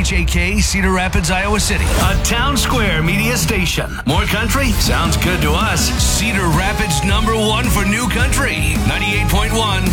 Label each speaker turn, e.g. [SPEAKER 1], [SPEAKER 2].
[SPEAKER 1] KHAK, Cedar Rapids, Iowa City. A Town Square media station. More country? Sounds good to us. Cedar Rapids #1 for new country. 98.1